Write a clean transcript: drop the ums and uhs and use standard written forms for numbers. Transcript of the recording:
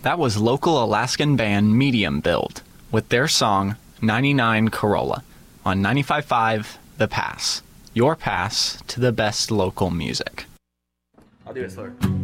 That was local Alaskan band Medium Build with their song 99 Corolla on 95.5 The Pass. Your pass to the best local music. I'll do it slower.